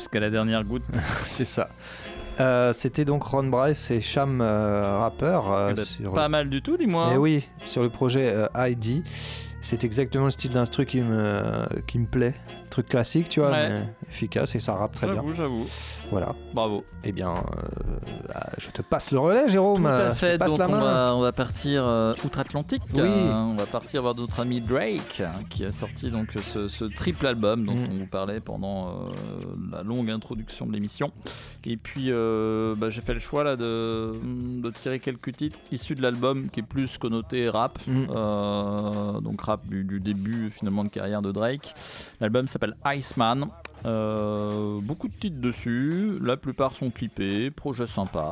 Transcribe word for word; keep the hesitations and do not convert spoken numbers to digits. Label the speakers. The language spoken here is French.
Speaker 1: jusqu'à la dernière goutte.
Speaker 2: C'est ça. Euh, c'était donc Ron Bryce et Cham euh, Rapper. Euh,
Speaker 1: Eh ben,
Speaker 2: sur...
Speaker 1: Pas mal du tout, dis-moi.
Speaker 2: Eh oui, sur le projet euh, I D. C'est exactement le style d'instru qui me, qui me plaît. Truc classique, tu vois,
Speaker 1: Ouais.
Speaker 2: mais efficace et ça rappe très bien.
Speaker 1: J'avoue, j'avoue.
Speaker 2: Voilà.
Speaker 1: Bravo.
Speaker 2: Eh bien, euh, je te passe le relais, Jérôme.
Speaker 1: Tout à
Speaker 2: Je te
Speaker 1: fait,
Speaker 2: passe
Speaker 1: donc
Speaker 2: la
Speaker 1: on
Speaker 2: main.
Speaker 1: va, on va partir euh, outre-Atlantique.
Speaker 2: Oui.
Speaker 1: Euh, on va partir voir notre ami Drake, hein, qui a sorti donc ce, ce triple album dont
Speaker 2: Mm.
Speaker 1: on vous parlait pendant euh, la longue introduction de l'émission. Et puis euh, bah, j'ai fait le choix là de, de tirer quelques titres issus de l'album qui est plus connoté rap,
Speaker 2: Mm.
Speaker 1: euh, donc rap du, du début finalement de carrière de Drake. L'album s'appelle Iceman. Euh, beaucoup de titres dessus, la plupart sont clippés, projet sympa.